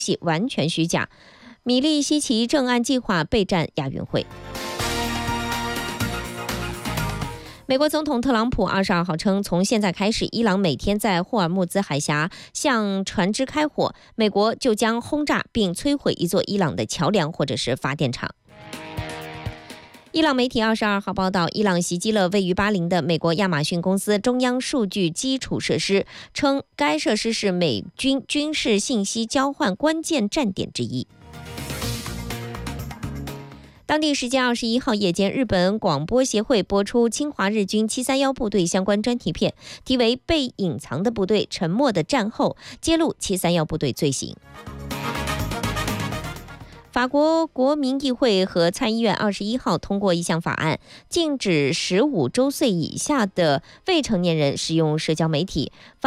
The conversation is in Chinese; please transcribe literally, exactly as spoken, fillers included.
息完全虚假。米利西奇正按计划备战亚运会。美国总统特朗普二十二号称，从现在开始，伊朗每天在霍尔木兹海峡向船只开火，美国就将轰炸并摧毁一座伊朗的桥梁或者是发电厂。伊朗媒体二十二号报道，伊朗袭击了位于巴林的美国亚马逊公司中央数据基础设施，称该设施是美军军事信息交换关键站点之一。当地时间二十一号夜间，日本广播协会播出侵华日军七三一部队相关专题片，题为《被隐藏的部队：沉默的战后》，揭露七三一部队罪行。法国国民议会和参议院二十一号通过一项法案，禁止十五周岁以下的未成年人使用社交媒体。